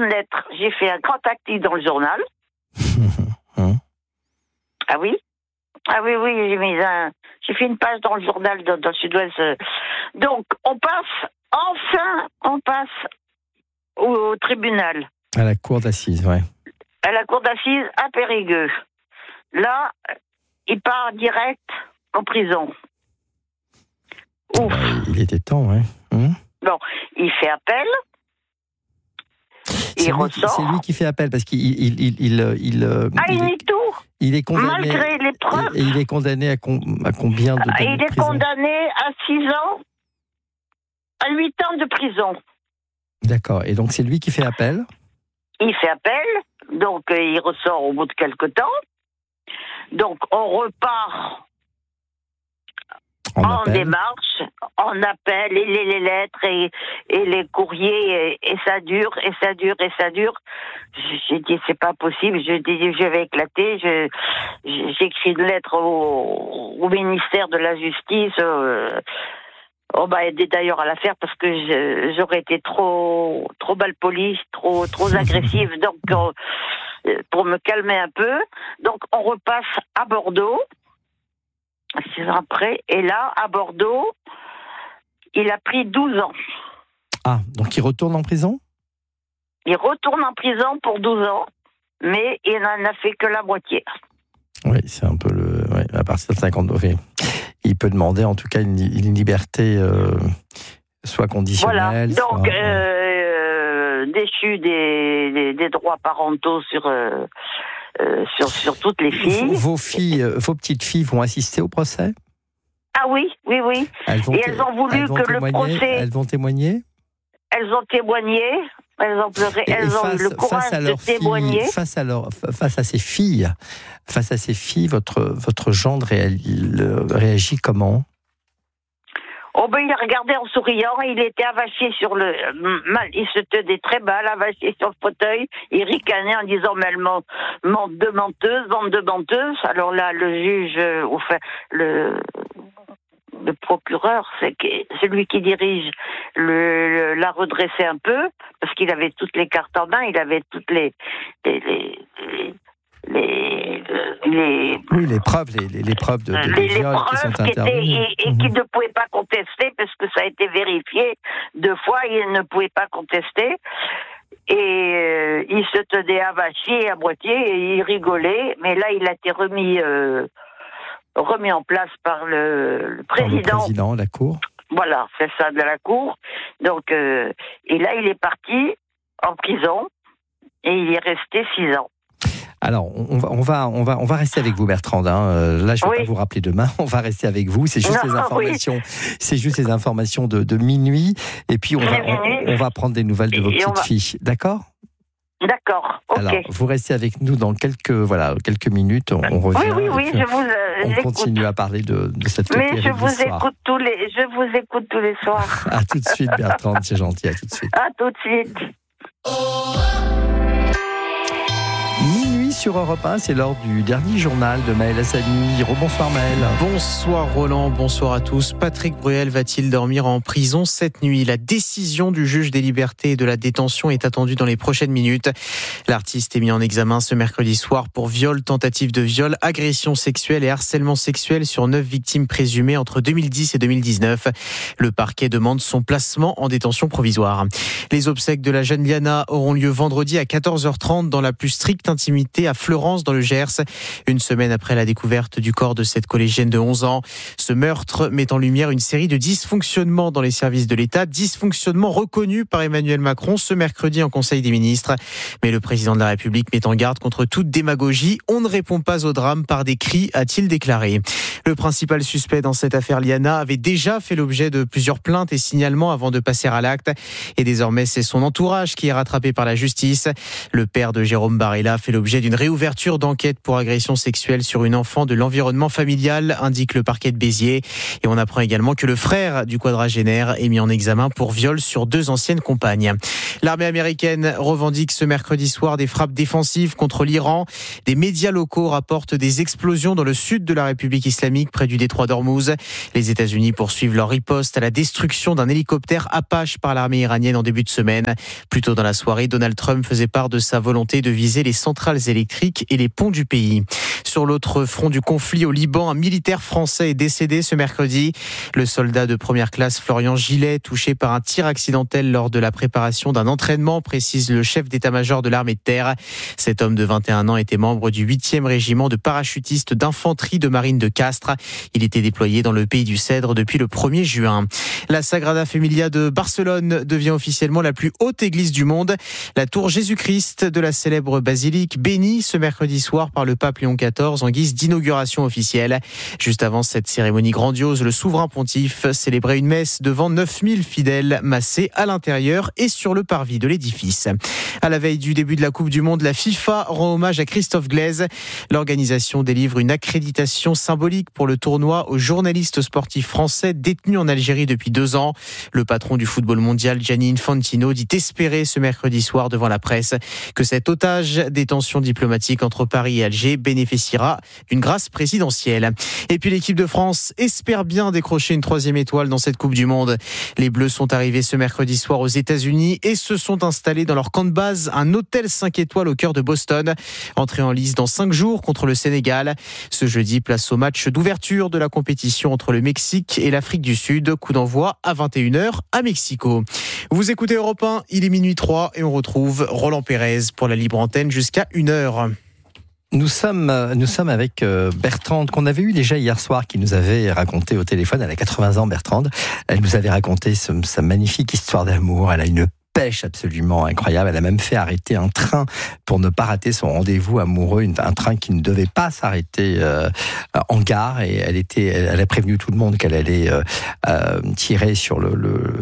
une lettre. J'ai fait un grand article dans le journal. Ah oui, j'ai fait une page dans le journal dans le Sud-Ouest. Donc, on passe au tribunal. À la cour d'assises, ouais. À la cour d'assises à Périgueux. Là, il part direct en prison. Ouf. Il était temps, ouais. Bon, il fait appel. Il ressort. C'est lui qui fait appel parce qu'il il nie tout. Il est condamné. Malgré les preuves. Et il est condamné à combien de prison ? Il est condamné à 6 ans, à 8 ans de prison. D'accord. Et donc c'est lui qui fait appel ? Il fait appel, donc il ressort au bout de quelque temps. Donc on repart en démarche, en appel, et les lettres et les courriers, et ça dure. J'ai dit, c'est pas possible, je vais éclater. J'écris une lettre au ministère de la Justice. On m'a aidé d'ailleurs à la faire parce que j'aurais été trop malpolie, trop agressive. Donc, pour me calmer un peu, donc on repasse à Bordeaux. 6 ans après, et là, à Bordeaux, il a pris 12 ans. Ah, donc il retourne en prison ? Il retourne en prison pour 12 ans, mais il n'en a fait que la moitié. Oui, c'est un peu à partir de 50 ans. Il peut demander en tout cas une liberté soit conditionnelle. Voilà, donc déchu des droits parentaux sur toutes les filles. Vos petites filles vont assister au procès ? Ah oui. Elles ont voulu que le procès... Elles vont témoigner ? Elles ont témoigné, elles ont pleuré, elles ont eu le courage de témoigner. Face à ces filles, votre gendre réagit comment ? Il a regardé en souriant, il était avaché il se tenait très mal, avaché sur le fauteuil, il ricanait en disant, mais elle bande de menteuses. Alors là, le juge, le procureur, c'est lui qui dirige, l'a redressé un peu, parce qu'il avait toutes les cartes en main, il avait toutes les preuves de viol qui sont intervenues. Et qu'il ne pouvait pas contester, parce que ça a été vérifié 2 fois, il ne pouvait pas contester. Et il se tenait avaché à moitié, et il rigolait, mais là, il a été remis en place par le président. Le président, la cour. Voilà, c'est ça, de la cour. Donc, et là, il est parti en prison, et il est resté 6 ans. Alors, on va rester avec vous, Bertrande. Là, je ne vais pas vous rappeler demain. On va rester avec vous. C'est juste les informations de minuit. Et puis, on va prendre des nouvelles de vos petites filles. D'accord ? D'accord. Ok. Alors, vous restez avec nous dans quelques minutes. On revient. Oui. On continue à parler de cette terrible histoire. Mais je vous écoute tous les soirs. À tout de suite, Bertrande. C'est gentil. À tout de suite. À tout de suite. Minuit sur Europe 1, c'est l'heure du dernier journal de Maël Hassani. Rebonsoir Maël. Bonsoir Roland, bonsoir à tous. Patrick Bruel va-t-il dormir en prison cette nuit ? La décision du juge des libertés et de la détention est attendue dans les prochaines minutes. L'artiste est mis en examen ce mercredi soir pour viol, tentative de viol, agression sexuelle et harcèlement sexuel sur 9 victimes présumées entre 2010 et 2019. Le parquet demande son placement en détention provisoire. Les obsèques de la jeune Liana auront lieu vendredi à 14h30 dans la plus stricte intimité à Fleurance dans le Gers. Une semaine après la découverte du corps de cette collégienne de 11 ans. Ce meurtre met en lumière une série de dysfonctionnements dans les services de l'État, dysfonctionnements reconnus par Emmanuel Macron ce mercredi en Conseil des ministres. Mais le président de la République met en garde contre toute démagogie. On ne répond pas au drame par des cris, a-t-il déclaré. Le principal suspect dans cette affaire Liana avait déjà fait l'objet de plusieurs plaintes et signalements avant de passer à l'acte. Et désormais, c'est son entourage qui est rattrapé par la justice. Le père de Jérôme Barella fait l'objet d'une réouverture d'enquête pour agression sexuelle sur une enfant de l'environnement familial, indique le parquet de Béziers. Et on apprend également que le frère du quadragénaire est mis en examen pour viol sur 2 anciennes compagnes. L'armée américaine revendique ce mercredi soir des frappes défensives contre l'Iran. Des médias locaux rapportent des explosions dans le sud de la République islamique, près du détroit d'Ormuz. Les États-Unis poursuivent leur riposte à la destruction d'un hélicoptère Apache par l'armée iranienne en début de semaine. Plus tôt dans la soirée, Donald Trump faisait part de sa volonté de viser les centrales électriques et les ponts du pays. Sur l'autre front du conflit au Liban, un militaire français est décédé ce mercredi. Le soldat de première classe Florian Gillet, touché par un tir accidentel lors de la préparation d'un entraînement, précise le chef d'état-major de l'armée de terre. Cet homme de 21 ans était membre du 8e régiment de parachutistes d'infanterie de marine de Castres. Il était déployé dans le pays du Cèdre depuis le 1er juin. La Sagrada Familia de Barcelone devient officiellement la plus haute église du monde. La tour Jésus-Christ de la célèbre basilique bénie ce mercredi soir par le pape Léon XIV en guise d'inauguration officielle. Juste avant cette cérémonie grandiose, le souverain pontife célébrait une messe devant 9000 fidèles massés à l'intérieur et sur le parvis de l'édifice. À la veille du début de la Coupe du Monde, la FIFA rend hommage à Christophe Glaise. L'organisation délivre une accréditation symbolique pour le tournoi aux journalistes sportifs français détenus en Algérie depuis 2 ans. Le patron du football mondial, Gianni Infantino, dit espérer ce mercredi soir devant la presse que cet otage des tensions diplomatiques entre Paris et Alger bénéficiera d'une grâce présidentielle. Et puis l'équipe de France espère bien décrocher une 3e étoile dans cette Coupe du Monde. Les Bleus sont arrivés ce mercredi soir aux États-Unis et se sont installés dans leur camp de base, un hôtel 5 étoiles au cœur de Boston. Entrée en lice dans 5 jours contre le Sénégal. Ce jeudi, place au match d'ouverture de la compétition entre le Mexique et l'Afrique du Sud. Coup d'envoi à 21h à Mexico. Vous écoutez Europe 1, il est minuit 3 et on retrouve Roland Pérez pour la libre antenne jusqu'à 1h. Nous sommes avec Bertrande, qu'on avait eu déjà hier soir, qui nous avait raconté au téléphone. Elle a 80 ans, Bertrande. Elle nous avait raconté sa magnifique histoire d'amour. Elle a une pêche absolument incroyable. Elle a même fait arrêter un train pour ne pas rater son rendez-vous amoureux, un train qui ne devait pas s'arrêter en gare, et elle a prévenu tout le monde qu'elle allait tirer sur le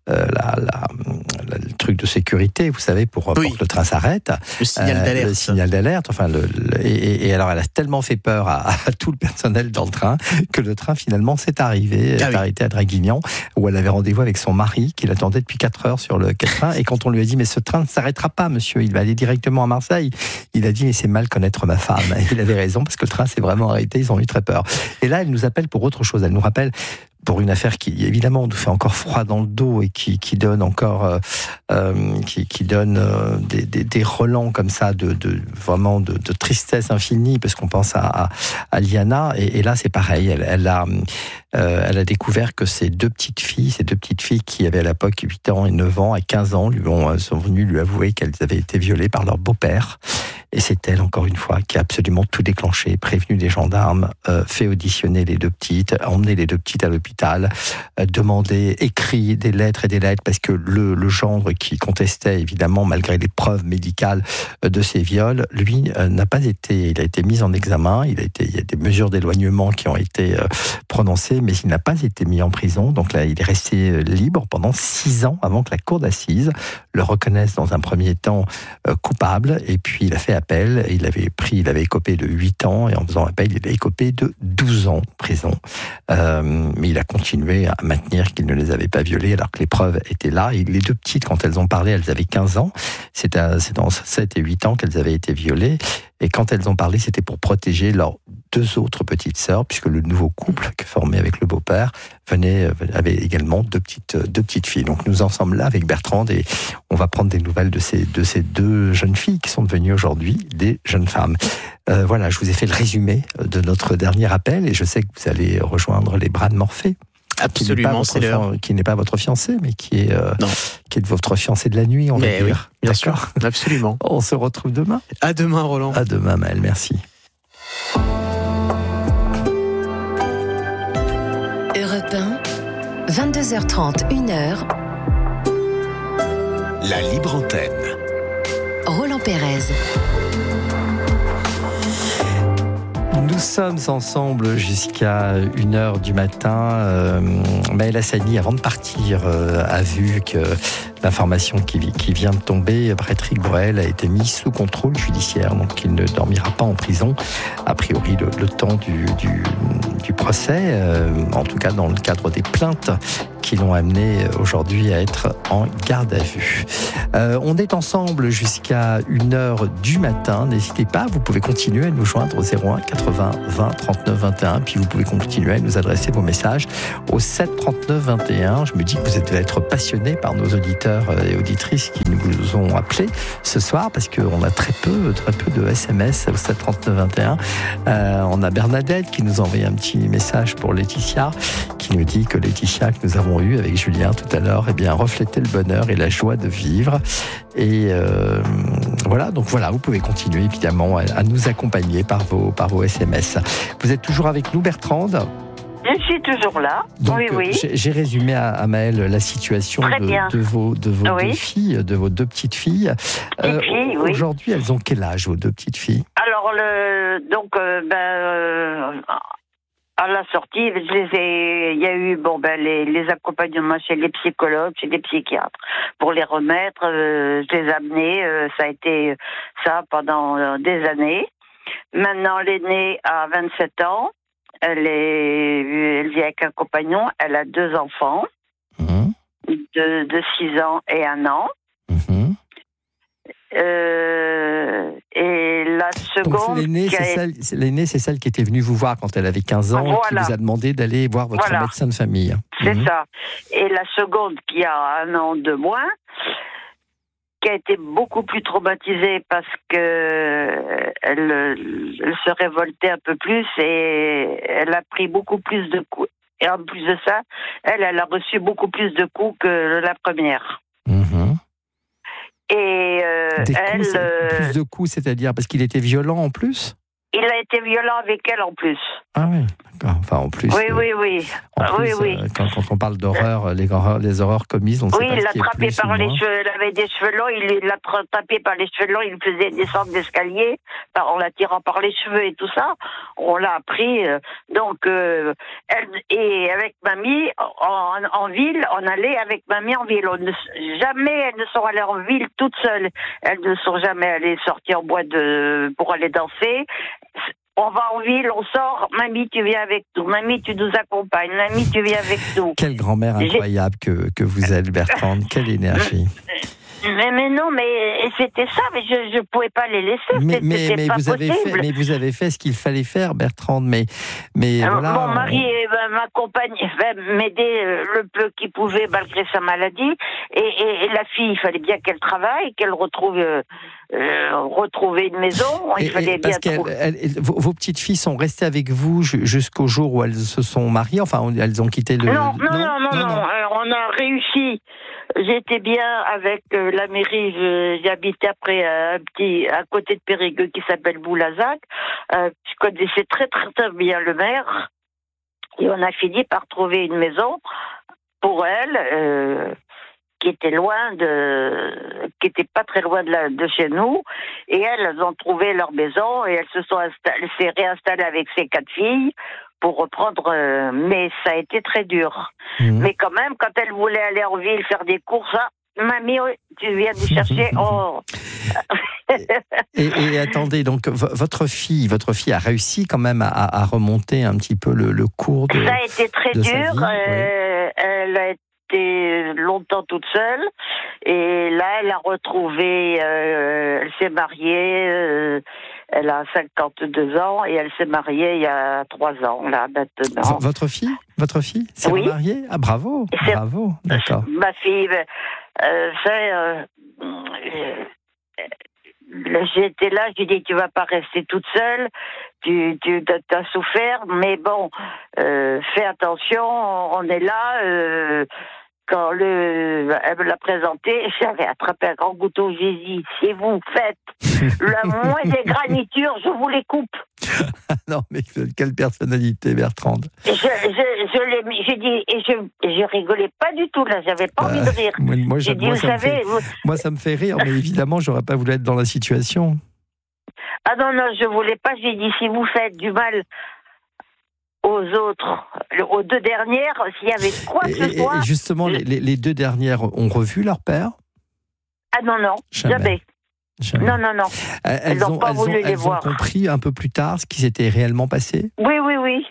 truc de sécurité, vous savez, pour que le train s'arrête. Le signal d'alerte. Le signal d'alerte. Enfin, et alors, elle a tellement fait peur à tout le personnel dans le train que le train finalement s'est arrêté à Draguignan, où elle avait rendez-vous avec son mari qui l'attendait depuis 4 heures sur le train. Et quand on lui a dit, mais ce train ne s'arrêtera pas, monsieur, il va aller directement à Marseille, il a dit, mais c'est mal connaître ma femme. Et il avait raison, parce que le train s'est vraiment arrêté, ils ont eu très peur. Et là, elle nous appelle pour autre chose. Elle nous rappelle pour une affaire qui, évidemment, nous fait encore froid dans le dos et qui donne encore, qui donne des relents comme ça vraiment de tristesse infinie, parce qu'on pense à Liana. Et là, c'est pareil. Elle a découvert que ces deux petites filles qui avaient à l'époque 8 ans et 9 ans, à 15 ans, sont venues lui avouer qu'elles avaient été violées par leur beau-père. Et c'est elle, encore une fois, qui a absolument tout déclenché, prévenu des gendarmes, fait auditionner les deux petites, emmené les deux petites à l'hôpital, demandé, écrit des lettres, parce que le gendre qui contestait, évidemment, malgré les preuves médicales de ces viols, lui, n'a pas été, il a été mis en examen, il y a des mesures d'éloignement qui ont été prononcées, mais il n'a pas été mis en prison. Donc là, il est resté libre pendant 6 ans avant que la cour d'assises le reconnaisse dans un premier temps coupable, et puis il a fait appel. Il avait écopé de 8 ans, et en faisant appel, il a écopé de 12 ans de prison. Mais il a continué à maintenir qu'il ne les avait pas violées, alors que les preuves étaient là. Et les deux petites, quand elles ont parlé, elles avaient 15 ans. C'est dans 7 et 8 ans qu'elles avaient été violées. Et quand elles ont parlé, c'était pour protéger leurs 2 autres petites sœurs, puisque le nouveau couple que formé avec le beau-père avait également deux petites filles. Donc nous en sommes là avec Bertrande, et on va prendre des nouvelles de ces 2 jeunes filles qui sont devenues aujourd'hui des jeunes femmes. Voilà, je vous ai fait le résumé de notre dernier appel, et je sais que vous allez rejoindre les bras de Morphée. Absolument, c'est l'heure. Qui n'est pas votre fiancé, mais qui est votre fiancé de la nuit, on va dire. Oui, bien sûr, absolument. On se retrouve demain. À demain, Roland. À demain, Maëlle, merci. Europe 1, 22h30, 1h. La libre antenne. Roland Pérez. Nous sommes ensemble jusqu'à 1h du matin. Maëlle Hassani, avant de partir, a vu que L'information qui vient de tomber, Patrick Bruel a été mis sous contrôle judiciaire, donc il ne dormira pas en prison, a priori le temps du procès, en tout cas dans le cadre des plaintes qui l'ont amené aujourd'hui à être en garde à vue. On est ensemble jusqu'à 1h du matin. N'hésitez pas, vous pouvez continuer à nous joindre au 01 80 20 39 21. Puis vous pouvez continuer à nous adresser vos messages au 7 39 21. Je me dis que vous devez être passionné par nos auditeurs et auditrices qui nous ont appelés ce soir, parce qu'on a très peu de SMS au 7 39 21. On a Bernadette qui nous a envoyé un petit message pour Laetitia, qui nous dit que Laetitia, que nous avons eu avec Julien tout à l'heure, reflétait le bonheur et la joie de vivre. Et voilà, vous pouvez continuer évidemment à nous accompagner par vos SMS. Vous êtes toujours avec nous, Bertrande ? Je suis toujours là. Donc, oui. J'ai résumé à Maëlle la situation de vos deux filles, de vos deux petites filles. Oui. Aujourd'hui, elles ont quel âge, vos deux petites filles ? Alors, à la sortie, il y a eu les accompagnements chez les psychologues, chez les psychiatres, pour les remettre. Je les ai amenés. Ça a été ça pendant des années. Maintenant, l'aînée a 27 ans. Elle vit avec un compagnon. Elle a 2 enfants, de 6 ans et 1 an. Et la seconde... Donc, l'aînée, c'est celle qui était venue vous voir quand elle avait 15 ans, qui vous a demandé d'aller voir votre médecin de famille. C'est ça. Et la seconde, qui a 1 an de moins, qui a été beaucoup plus traumatisée parce que elle se révoltait un peu plus et elle a pris beaucoup plus de coups. Et en plus de ça, elle a reçu beaucoup plus de coups que la première. Et plus de coups, c'est-à-dire parce qu'il était violent en plus ? Il a été violent avec elle en plus. Ah oui, d'accord. Enfin, en plus. Oui. Quand on parle d'horreur, les horreurs commises, on ne sait pas ce qui est plus. Oui, il l'a attrapé par les cheveux. Elle avait des cheveux longs. Il l'a attrapé par les cheveux longs. Il faisait descendre l'escalier en la tirant par les cheveux et tout ça. On l'a appris. Donc, elle et avec mamie en ville, on allait avec mamie en ville. Jamais elles ne sont allées en ville toutes seules. Elles ne sont jamais allées sortir en boîte pour aller danser. On va en ville, on sort, mamie tu viens avec nous, mamie tu nous accompagnes, mamie tu viens avec nous. Quelle grand-mère incroyable que vous êtes, Bertrande, quelle énergie. Mais non, mais c'était ça, mais je pouvais pas les laisser, c'était pas possible. Mais vous avez fait ce qu'il fallait faire, Bertrande, mais voilà. Mon mari m'accompagnait, m'aider le peu qu'il pouvait malgré sa maladie, et la fille, il fallait bien qu'elle travaille, qu'elle retrouver une maison. Il fallait bien vos petites filles sont restées avec vous jusqu'au jour où elles se sont mariées. Enfin, elles ont quitté le. Non. On a réussi. J'étais bien avec la mairie. J'habitais après à côté de Périgueux qui s'appelle Boulazac. Je connaissais très très très bien le maire. Et on a fini par trouver une maison pour elle. Qui était qui était pas très loin de chez nous, et elles ont trouvé leur maison et elles s'est réinstallée avec ses 4 filles pour reprendre. Mais ça a été très dur. Mais quand même, quand elle voulait aller en ville faire des courses, mamie, tu viens nous chercher. Et attendez, donc votre fille a réussi quand même à remonter un petit peu le cours de. Ça a été très dur. Elle a été longtemps toute seule, et là elle a retrouvé, elle s'est mariée, elle a 52 ans et elle s'est mariée il y a 3 ans là maintenant. Votre fille s'est remariée ? Ah bravo, d'accord. Ma fille, j'étais là, j'ai dit tu vas pas rester toute seule, tu as souffert, mais bon, fais attention, on est là. Quand elle me l'a présenté, j'avais attrapé un grand couteau, j'ai dit si vous faites la moindre granitures, je vous les coupe. Non, mais quelle personnalité, Bertrande. J'ai dit, et je rigolais pas du tout, là, j'avais pas envie de rire. Moi, ça me fait rire, mais évidemment, j'aurais pas voulu être dans la situation. Ah non, je voulais pas, j'ai dit, si vous faites du mal aux aux autres, aux 2 dernières, s'il y avait quoi que ce soit. Et justement, les 2 dernières ont revu leur père ? Ah non, jamais. Non. Elles n'ont pas voulu les voir. Elles ont compris un peu plus tard ce qui s'était réellement passé ? Oui. Oui.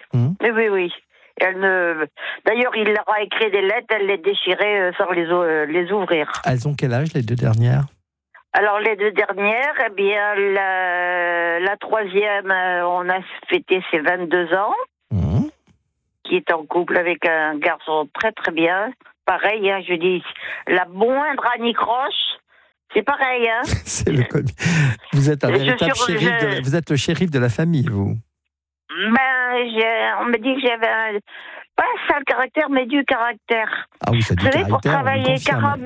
D'ailleurs, il leur a écrit des lettres, elle les déchirait sans les ouvrir. Elles ont quel âge, les 2 dernières ? Alors, les 2 dernières, eh bien, la troisième, on a fêté ses 22 ans, qui est en couple avec un garçon très très bien. Pareil, hein, je dis, la moindre anicroche, c'est pareil. Hein. Vous êtes un véritable shérif, vous êtes le shérif de la famille, vous. On me dit que j'avais pas un sale caractère, mais du caractère. Ah oui, ça du caractère. Pour travailler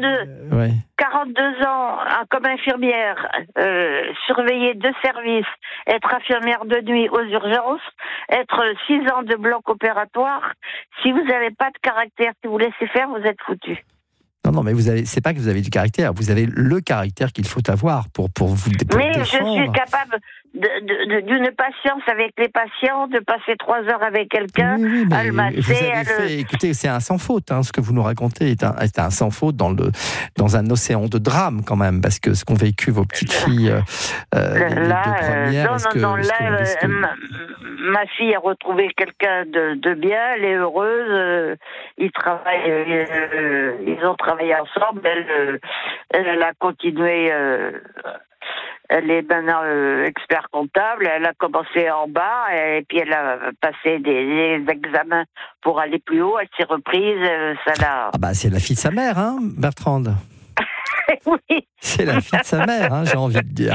42 ans comme infirmière, surveiller 2 services, être infirmière de nuit aux urgences, être 6 ans de bloc opératoire, si vous n'avez pas de caractère, si vous laissez faire, vous êtes foutu. Non, mais c'est pas que vous avez du caractère, vous avez le caractère qu'il faut avoir pour vous défendre. Mais je suis capable d'une patience avec les patients, de passer 3 heures avec quelqu'un, à le masser. Écoutez, c'est un sans faute, hein, ce que vous nous racontez est un sans faute dans un océan de drame quand même, parce que ce qu'ont vécu vos petites filles, les 2 premières. Ma fille a retrouvé quelqu'un de bien, elle est heureuse, ils ont travaillé ensemble, elle a continué. Elle est maintenant expert comptable. Elle a commencé en bas et puis elle a passé des examens pour aller plus haut. Elle s'est reprise. C'est la fille de sa mère, hein, Bertrande. Oui. C'est la fille de sa mère, hein, j'ai envie de dire.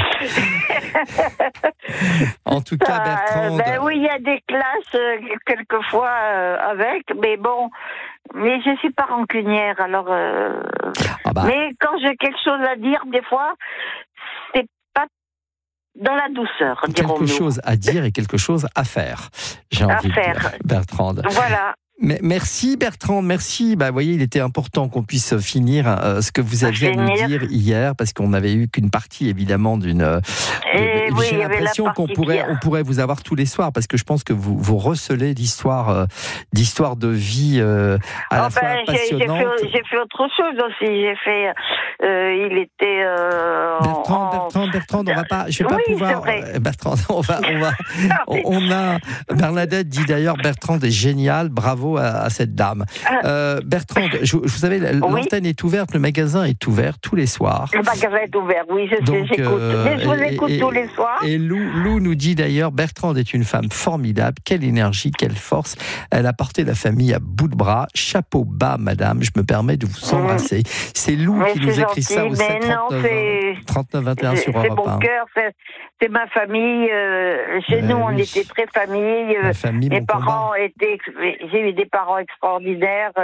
En tout cas, Bertrande. Oui, il y a des classes quelquefois avec, mais bon. Mais je suis pas rancunière, alors. Mais quand j'ai quelque chose à dire, des fois, c'est pas dans la douceur. Quelque chose à dire et quelque chose à faire. J'ai envie de dire, Bertrande. Voilà. Mais merci Bertrand, merci. Vous voyez, il était important qu'on puisse finir ce que vous aviez à nous dire hier, parce qu'on n'avait eu qu'une partie évidemment d'une. J'ai l'impression qu'on pourrait vous avoir tous les soirs, parce que je pense que vous recelez d'histoires de vie à la fois passionnantes. J'ai fait autre chose aussi. J'ai fait. Il était. Bertrand, on va pas. Je vais pas pouvoir. Bertrand, on a. Bernadette dit d'ailleurs, Bertrand est génial. Bravo à cette dame. Bertrand, vous savez, l'antenne est ouverte, le magasin est ouvert tous les soirs. Le magasin est ouvert, oui, j'écoute. Je vous écoute tous les soirs. Et Lou nous dit d'ailleurs, Bertrand est une femme formidable, quelle énergie, quelle force. Elle a porté la famille à bout de bras. Chapeau bas, madame, je me permets de vous embrasser. C'est Lou qui nous écrit ça au 39-21 sur Europe 1. C'est mon cœur, c'est ma famille. Chez nous, on était très famille. Mes parents étaient... J'ai eu des parents extraordinaires.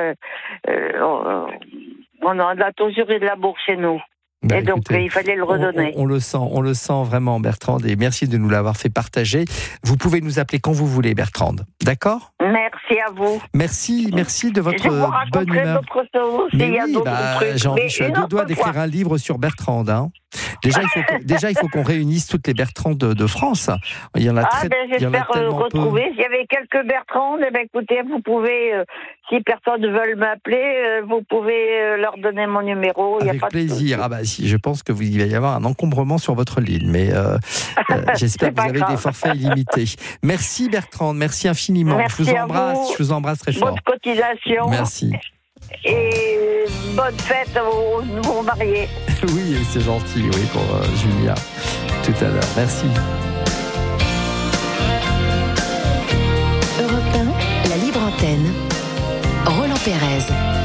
On a toujours eu de l'amour chez nous. Et donc, il fallait le redonner. On le sent vraiment, Bertrande, et merci de nous l'avoir fait partager. Vous pouvez nous appeler quand vous voulez, Bertrande. D'accord ? Merci à vous. Merci de votre bonne humeur. Je suis à 2 doigts d'écrire un livre sur Bertrande. Hein. Déjà, il faut qu'on réunisse toutes les Bertrandes de France. Il y en a j'espère retrouver. S'il y avait quelques Bertrandes, écoutez, vous pouvez, si personne ne veut m'appeler, vous pouvez leur donner mon numéro. Avec plaisir. Je pense que il va y avoir un encombrement sur votre ligne, mais j'espère que vous avez des forfaits illimités. Merci Bertrande, merci infiniment. Merci je vous embrasse très fort. Bonne cotisation. Merci. Et bonne fête aux nouveaux mariés. Oui, c'est gentil, pour Julia, tout à l'heure. Merci. Europe 1, la libre antenne. Roland Pérez.